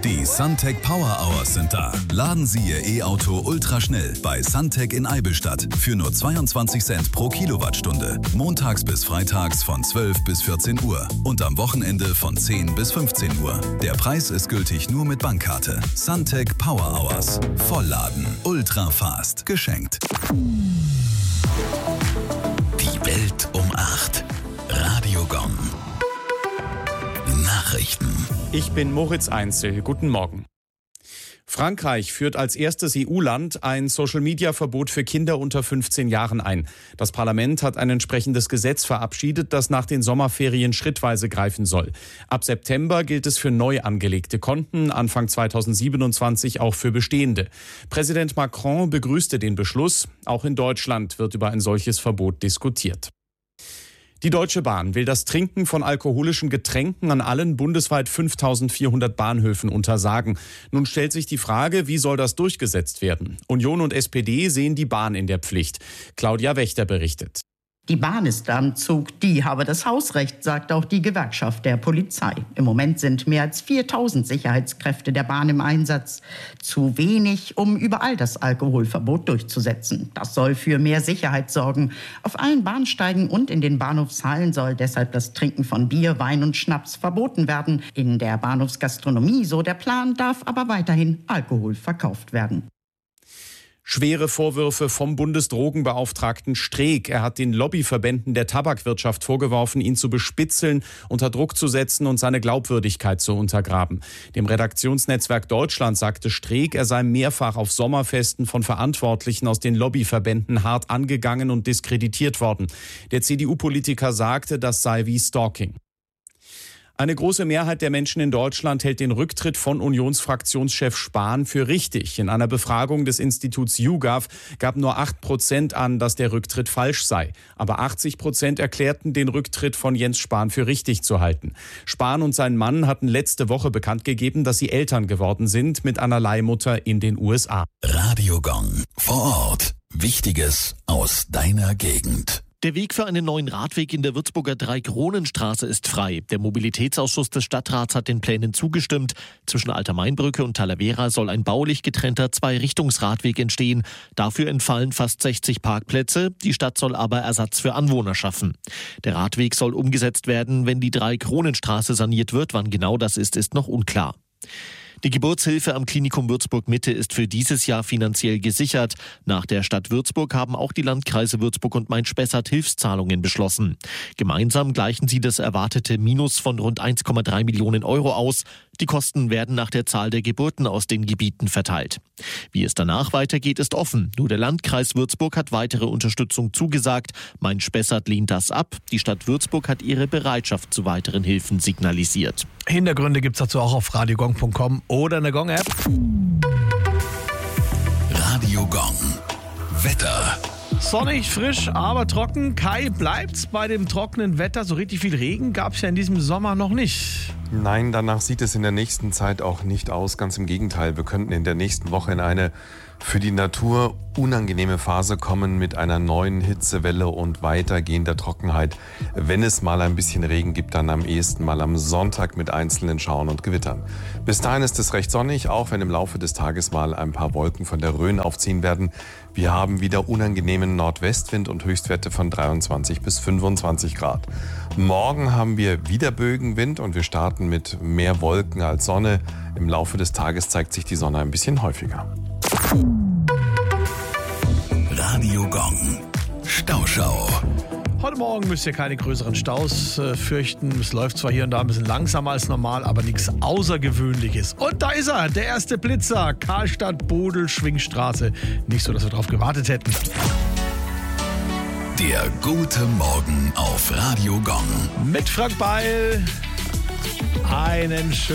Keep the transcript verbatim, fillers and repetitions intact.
Die Suntec Power Hours sind da. Laden Sie Ihr E-Auto ultraschnell bei Suntec in Eibenstadt für nur zweiundzwanzig Cent pro Kilowattstunde. Montags bis freitags von zwölf bis vierzehn Uhr und am Wochenende von zehn bis fünfzehn Uhr. Der Preis ist gültig nur mit Bankkarte. Suntec Power Hours. Vollladen. Ultra fast. Geschenkt. Die Welt um acht. Radio Gong. Nachrichten. Ich bin Moritz Einzel. Guten Morgen. Frankreich führt als erstes E U-Land ein Social-Media-Verbot für Kinder unter fünfzehn Jahren ein. Das Parlament hat ein entsprechendes Gesetz verabschiedet, das nach den Sommerferien schrittweise greifen soll. Ab September gilt es für neu angelegte Konten, Anfang zweitausendsiebenundzwanzig auch für bestehende. Präsident Macron begrüßte den Beschluss. Auch in Deutschland wird über ein solches Verbot diskutiert. Die Deutsche Bahn will das Trinken von alkoholischen Getränken an allen bundesweit fünftausendvierhundert Bahnhöfen untersagen. Nun stellt sich die Frage, wie soll das durchgesetzt werden? Union und S P D sehen die Bahn in der Pflicht. Claudia Wächter berichtet. Die Bahn ist am Zug, die habe das Hausrecht, sagt auch die Gewerkschaft der Polizei. Im Moment sind mehr als viertausend Sicherheitskräfte der Bahn im Einsatz. Zu wenig, um überall das Alkoholverbot durchzusetzen. Das soll für mehr Sicherheit sorgen. Auf allen Bahnsteigen und in den Bahnhofshallen soll deshalb das Trinken von Bier, Wein und Schnaps verboten werden. In der Bahnhofsgastronomie, so der Plan, darf aber weiterhin Alkohol verkauft werden. Schwere Vorwürfe vom Bundesdrogenbeauftragten Streeck. Er hat den Lobbyverbänden der Tabakwirtschaft vorgeworfen, ihn zu bespitzeln, unter Druck zu setzen und seine Glaubwürdigkeit zu untergraben. Dem Redaktionsnetzwerk Deutschland sagte Streeck, er sei mehrfach auf Sommerfesten von Verantwortlichen aus den Lobbyverbänden hart angegangen und diskreditiert worden. Der C D U-Politiker sagte, das sei wie Stalking. Eine große Mehrheit der Menschen in Deutschland hält den Rücktritt von Unionsfraktionschef Spahn für richtig. In einer Befragung des Instituts YouGov gaben nur acht Prozent an, dass der Rücktritt falsch sei. Aber achtzig Prozent erklärten, den Rücktritt von Jens Spahn für richtig zu halten. Spahn und sein Mann hatten letzte Woche bekannt gegeben, dass sie Eltern geworden sind mit einer Leihmutter in den U S A. Radio Gong. Vor Ort. Wichtiges aus deiner Gegend. Der Weg für einen neuen Radweg in der Würzburger Drei-Kronen-Straße ist frei. Der Mobilitätsausschuss des Stadtrats hat den Plänen zugestimmt. Zwischen Alter Mainbrücke und Talavera soll ein baulich getrennter Zwei-Richtungsradweg entstehen. Dafür entfallen fast sechzig Parkplätze. Die Stadt soll aber Ersatz für Anwohner schaffen. Der Radweg soll umgesetzt werden, wenn die Drei-Kronen-Straße saniert wird. Wann genau das ist, ist noch unklar. Die Geburtshilfe am Klinikum Würzburg Mitte ist für dieses Jahr finanziell gesichert. Nach der Stadt Würzburg haben auch die Landkreise Würzburg und Main-Spessart Hilfszahlungen beschlossen. Gemeinsam gleichen sie das erwartete Minus von rund eins Komma drei Millionen Euro aus. Die Kosten werden nach der Zahl der Geburten aus den Gebieten verteilt. Wie es danach weitergeht, ist offen. Nur der Landkreis Würzburg hat weitere Unterstützung zugesagt. Main-Spessart lehnt das ab. Die Stadt Würzburg hat ihre Bereitschaft zu weiteren Hilfen signalisiert. Hintergründe gibt's dazu auch auf radiogong punkt com oder in der Gong-App. Radio Gong. Wetter. Sonnig, frisch, aber trocken. Kai, bleibt's bei dem trockenen Wetter? So richtig viel Regen gab's ja in diesem Sommer noch nicht. Nein, danach sieht es in der nächsten Zeit auch nicht aus. Ganz im Gegenteil, wir könnten in der nächsten Woche in eine für die Natur unangenehme Phase kommen mit einer neuen Hitzewelle und weitergehender Trockenheit. Wenn es mal ein bisschen Regen gibt, dann am ehesten mal am Sonntag mit einzelnen Schauern und Gewittern. Bis dahin ist es recht sonnig, auch wenn im Laufe des Tages mal ein paar Wolken von der Rhön aufziehen werden. Wir haben wieder unangenehmen Nordwestwind und Höchstwerte von dreiundzwanzig bis fünfundzwanzig Grad. Morgen haben wir wieder Bögenwind und wir starten mit mehr Wolken als Sonne. Im Laufe des Tages zeigt sich die Sonne ein bisschen häufiger. Radio Gong. Stauschau. Heute Morgen müsst ihr keine größeren Staus äh, fürchten. Es läuft zwar hier und da ein bisschen langsamer als normal, aber nichts Außergewöhnliches. Und da ist er, der erste Blitzer. Karlstadt, Bodel, Schwingstraße. Nicht so, dass wir darauf gewartet hätten. Der gute Morgen auf Radio Gong. Mit Frank Beil. Einen schönen